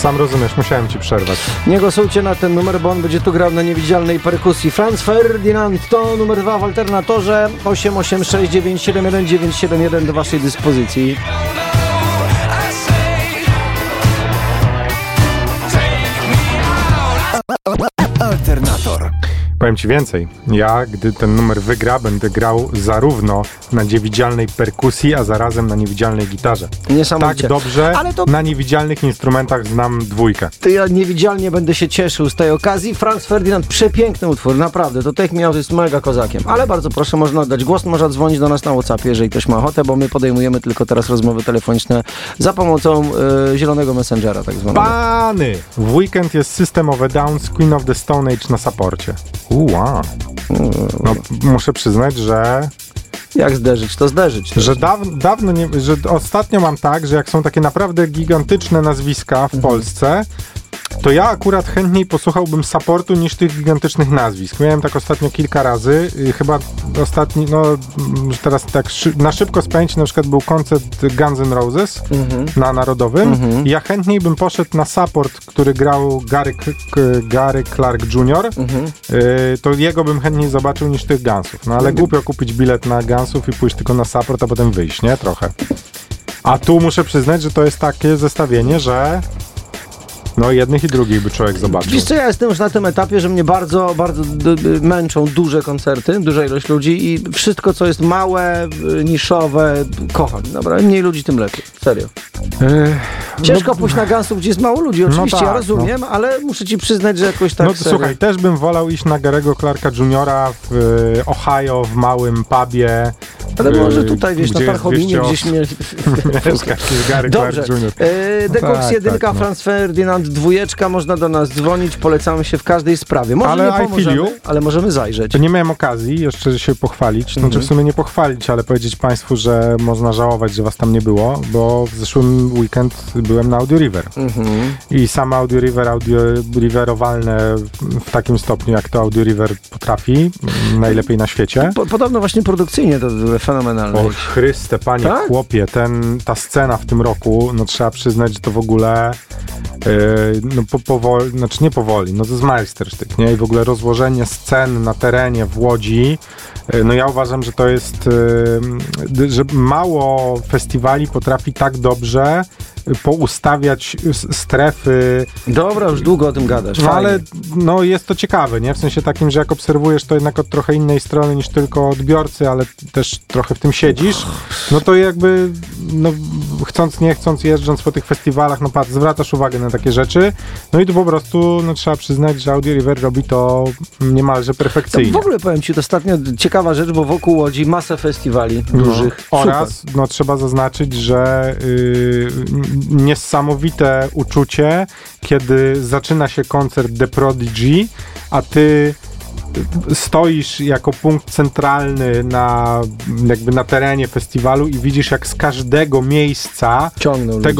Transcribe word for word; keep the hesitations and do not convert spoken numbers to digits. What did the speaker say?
Sam rozumiesz, musiałem ci przerwać. Nie głosujcie na ten numer, bo on będzie tu grał na niewidzialnej perkusji. Franz Ferdinand to numer dwa w alternatorze. Osiem osiem sześć dziewięć siedem jeden dziewięć siedem jeden do waszej dyspozycji. Alternator. Powiem ci więcej. Ja, gdy ten numer wygra, będę grał zarówno na niewidzialnej perkusji, a zarazem na niewidzialnej gitarze. Niesamowicie. Tak dobrze, ale to... na niewidzialnych instrumentach znam dwójkę. To ja niewidzialnie będę się cieszył z tej okazji. Franz Ferdinand, przepiękny utwór, naprawdę. To Take Me Out jest mega kozakiem. Ale bardzo proszę, można oddać głos, można dzwonić do nas na WhatsAppie, jeżeli ktoś ma ochotę, bo my podejmujemy tylko teraz rozmowy telefoniczne za pomocą y, zielonego Messengera, tak zwanego. Pany! W weekend jest System of a Down z Queen of the Stone Age na saporcie. Uła. No, muszę przyznać, że... Jak zderzyć, to zderzyć. To że daw, dawno nie... że ostatnio mam tak, że jak są takie naprawdę gigantyczne nazwiska w mhm. Polsce, to ja akurat chętniej posłuchałbym supportu niż tych gigantycznych nazwisk. Miałem tak ostatnio kilka razy. Chyba ostatni, no teraz tak szy- na szybko spędzić, na przykład był koncert Guns N' Roses mm-hmm. na Narodowym. Mm-hmm. I ja chętniej bym poszedł na support, który grał Gary, K- Gary Clark junior Mm-hmm. Y- to jego bym chętniej zobaczył niż tych Gunsów. No ale mm-hmm. głupio kupić bilet na Gunsów i pójść tylko na support, a potem wyjść, nie? Trochę. A tu muszę przyznać, że to jest takie zestawienie, że no jednych i drugich by człowiek zobaczył. Wiesz co, ja jestem już na tym etapie, że mnie bardzo, bardzo d- d- męczą duże koncerty, duża ilość ludzi i wszystko, co jest małe, niszowe, kocham. Dobra, im mniej ludzi, tym lepiej. Serio. Yy, Ciężko no, pójść na Gunsów, gdzie jest mało ludzi. Oczywiście, no tak, ja rozumiem, no. ale muszę ci przyznać, że jakoś tak... No serio. Słuchaj, też bym wolał iść na Gary'ego Clarka juniora w y, Ohio, w małym pubie. Ale y, może tutaj, wiesz, na Parchominie gdzieś mnie... Gary Dobrze. Clark junior Yy, Dekoks tak, jedynka, tak, no. Franz Ferdinand dwójeczka, można do nas dzwonić, polecamy się w każdej sprawie. Może ale nie pomożemy, ale możemy zajrzeć. To nie miałem okazji jeszcze się pochwalić, mm-hmm. znaczy w sumie nie pochwalić, ale powiedzieć państwu, że można żałować, że was tam nie było, bo w zeszłym weekend byłem na Audio River. Mm-hmm. I sam Audio River, Audio Riverowalne w takim stopniu, jak to Audio River potrafi, najlepiej na świecie. Po, podobno właśnie produkcyjnie to było fenomenalne. O Chryste, panie tak? chłopie, ten, ta scena w tym roku, no trzeba przyznać, że to w ogóle Yy, no po, powoli, znaczy nie powoli, no to jest majstersztyk, nie? I w ogóle rozłożenie scen na terenie w Łodzi, yy, no ja uważam, że to jest, yy, że mało festiwali potrafi tak dobrze poustawiać strefy. Dobra, już długo o tym gadasz. No ale no, jest to ciekawe, nie? W sensie takim, że jak obserwujesz to jednak od trochę innej strony niż tylko odbiorcy, ale też trochę w tym siedzisz, no to jakby no, chcąc nie chcąc, jeżdżąc po tych festiwalach, no patrz, zwracasz uwagę na takie rzeczy, no i tu po prostu no, trzeba przyznać, że Audio River robi to niemalże perfekcyjnie. To w ogóle powiem ci, to ostatnio ciekawa rzecz, bo wokół Łodzi masę festiwali dużych. No, oraz no, trzeba zaznaczyć, że yy, niesamowite uczucie, kiedy zaczyna się koncert The Prodigy, a ty stoisz jako punkt centralny na, jakby na terenie festiwalu i widzisz, jak z każdego miejsca ciągną tego